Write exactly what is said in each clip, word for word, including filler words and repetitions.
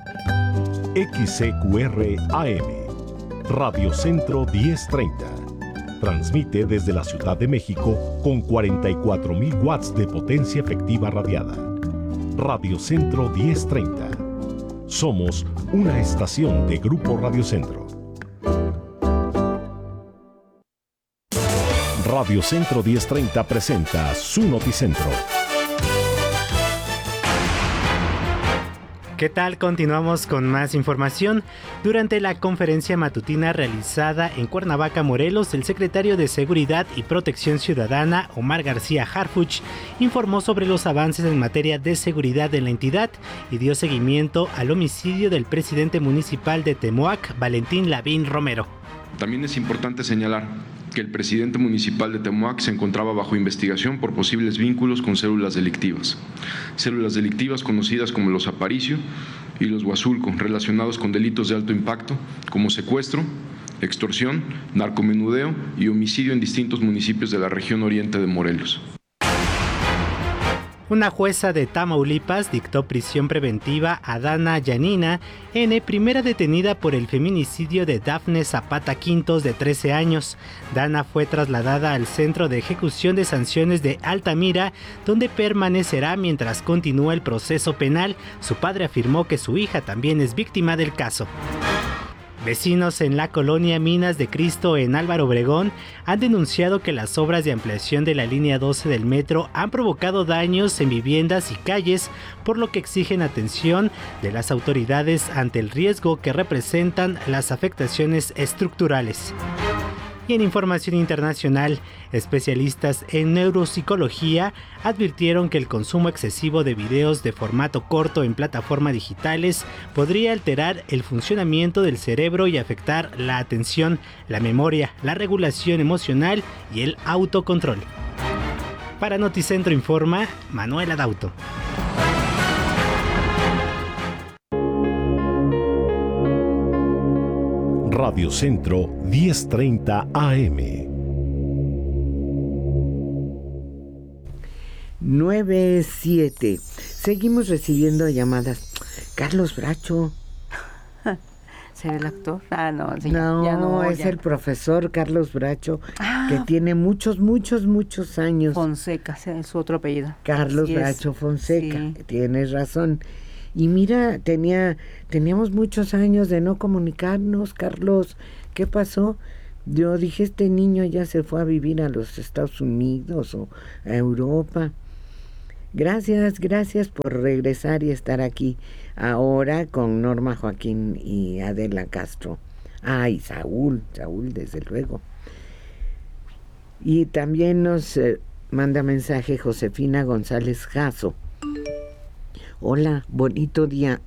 X C Q R A M, Radio Centro diez treinta. Transmite desde la Ciudad de México con cuarenta y cuatro mil watts de potencia efectiva radiada. Radio Centro diez treinta. Somos una estación de Grupo Radio Centro. Radio Centro diez treinta presenta su Noticentro. ¿Qué tal? Continuamos con más información. Durante la conferencia matutina realizada en Cuernavaca, Morelos, el secretario de Seguridad y Protección Ciudadana, Omar García Harfuch, informó sobre los avances en materia de seguridad en la entidad y dio seguimiento al homicidio del presidente municipal de Temoac, Valentín Lavín Romero. También es importante señalar que el presidente municipal de Temoac se encontraba bajo investigación por posibles vínculos con células delictivas. Células delictivas conocidas como los Aparicio y los Huazulco, relacionados con delitos de alto impacto como secuestro, extorsión, narcomenudeo y homicidio en distintos municipios de la región oriente de Morelos. Una jueza de Tamaulipas dictó prisión preventiva a Dana Yanina N., primera detenida por el feminicidio de Dafne Zapata Quintos, de trece años. Dana fue trasladada al Centro de Ejecución de Sanciones de Altamira, donde permanecerá mientras continúa el proceso penal. Su padre afirmó que su hija también es víctima del caso. Vecinos en la colonia Minas de Cristo en Álvaro Obregón han denunciado que las obras de ampliación de la línea doce del metro han provocado daños en viviendas y calles, por lo que exigen atención de las autoridades ante el riesgo que representan las afectaciones estructurales. Y en información internacional, especialistas en neuropsicología advirtieron que el consumo excesivo de videos de formato corto en plataformas digitales podría alterar el funcionamiento del cerebro y afectar la atención, la memoria, la regulación emocional y el autocontrol. Para Noticentro informa Manuel Adauto. Radio Centro diez treinta A M. nueve siete. Seguimos recibiendo llamadas. Carlos Bracho. ¿Será el actor? Ah, no. Sí, no, ya no, es ya. El profesor Carlos Bracho, ah, que tiene muchos, muchos, muchos años. Fonseca, es su otro apellido. Carlos Así Bracho es. Fonseca, Sí. Tienes razón. Y mira, tenía, teníamos muchos años de no comunicarnos, Carlos. ¿Qué pasó? Yo dije, este niño ya se fue a vivir a los Estados Unidos o a Europa. Gracias, gracias por regresar y estar aquí ahora con Norma Joaquín y Adela Castro. Ay, ah, Saúl, Saúl, desde luego. Y también nos eh, manda mensaje Josefina González Jasso. Hola, bonito día.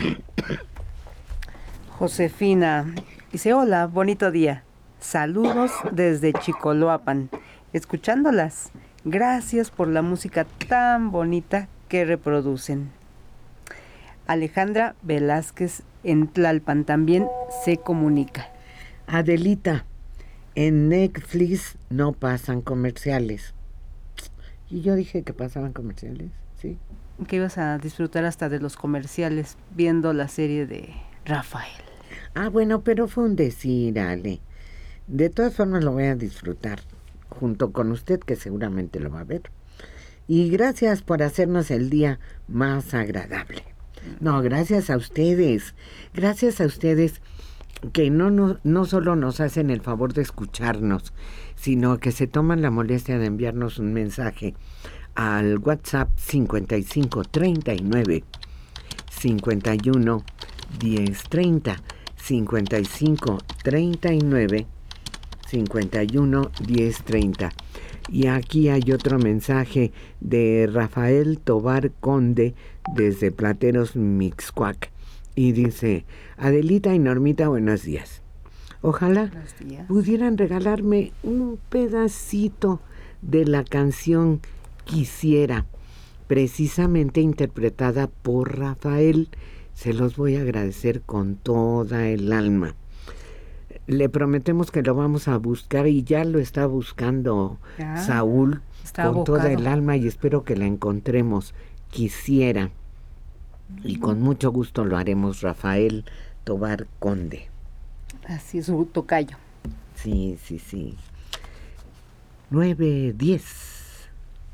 Josefina dice, hola, bonito día. Saludos desde Chicoloapan, escuchándolas. Gracias por la música tan bonita que reproducen. Alejandra Velázquez en Tlalpan también se comunica. Adelita, en Netflix no pasan comerciales. Y yo dije que pasaban comerciales, ¿sí? Que ibas a disfrutar hasta de los comerciales viendo la serie de Rafael. Ah, bueno, pero fue un decir, Ale. De todas formas lo voy a disfrutar junto con usted, que seguramente lo va a ver. Y gracias por hacernos el día más agradable. No, gracias a ustedes. Gracias a ustedes que no, no, no solo nos hacen el favor de escucharnos, sino que se toman la molestia de enviarnos un mensaje al WhatsApp cincuenta y cinco treinta y nueve cincuenta y uno diez treinta, cincuenta y cinco treinta y nueve cincuenta y uno diez treinta. Y aquí hay otro mensaje de Rafael Tobar Conde desde Plateros, Mixcoac, y dice: Adelita y Normita, buenos días. Ojalá Buenos días. pudieran regalarme un pedacito de la canción Quisiera, precisamente interpretada por Rafael. Se los voy a agradecer con toda el alma. Le prometemos que lo vamos a buscar y ya lo está buscando ya, Saúl está con abocado. toda el alma, y espero que la encontremos. Quisiera. Y con mucho gusto lo haremos, Rafael Tovar Conde. Así es, su tocayo. Sí, sí, sí. nueve diez.